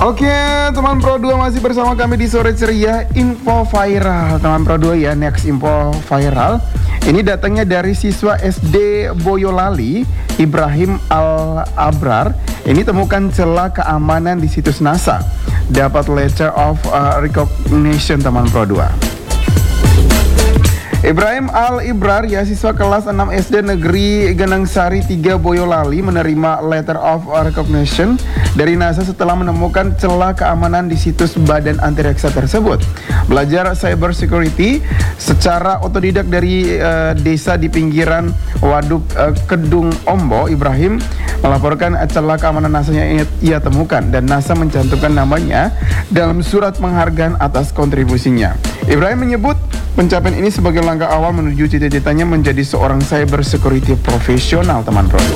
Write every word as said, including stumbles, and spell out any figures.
Oke, teman Pro dua masih bersama kami di Sore Ceria Info Viral. Teman Pro dua ya, next info viral. Ini datangnya dari siswa S D Boyolali, Ibrahim Al-Abrar. Ini temukan celah keamanan di situs NASA. Dapat letter of uh, recognition teman Pro dua. Ibrahim Al-Ibrar ya, siswa kelas enam S D Negeri Genangsari tiga Boyolali menerima letter of recognition dari NASA setelah menemukan celah keamanan di situs Badan Anti Reksa tersebut. Belajar cyber security secara otodidak dari uh, desa di pinggiran Waduk uh, Kedung Ombo, Ibrahim melaporkan celah keamanan NASA yang ia temukan dan NASA mencantumkan namanya dalam surat penghargaan atas kontribusinya. Ibrahim menyebut pencapaian ini sebagai langkah awal menuju cita-citanya menjadi seorang cyber security profesional teman Pro.